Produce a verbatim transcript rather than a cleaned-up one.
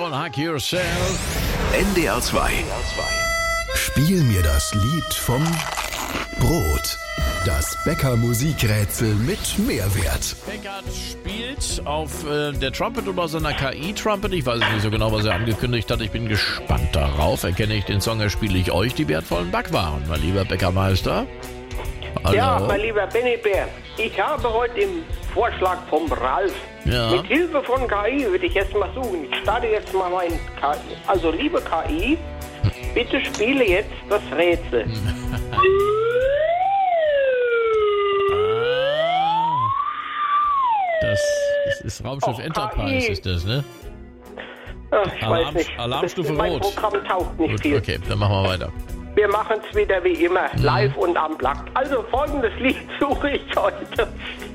und Hug Yourself. N D R zwei. Spiel mir das Lied vom Brot. Das Bäcker-Musikrätsel mit Mehrwert. Beckert spielt auf äh, der Trumpet oder seiner K I-Trumpet. Ich weiß nicht so genau, was er angekündigt hat. Ich bin gespannt darauf. Erkenne ich den Song, erspiele ich euch die wertvollen Backwaren. Mein lieber Bäckermeister. Hallo. Ja, mein lieber Benny Bär, ich habe heute im Vorschlag vom Ralf, Ja. mit Hilfe von K I würde ich jetzt mal suchen. Ich starte jetzt mal mein K I. Also liebe K I, bitte spiele jetzt das Rätsel. Das, das ist Raumschiff Och, Enterprise, K I. ist das, ne? Ach, ich Alarm- weiß nicht. Alarmstufe das, mein Rot. Programm taucht nicht Gut, viel. okay, dann machen wir weiter. Wir machen es wieder wie immer, live und am Blatt. Also folgendes Lied suche ich heute.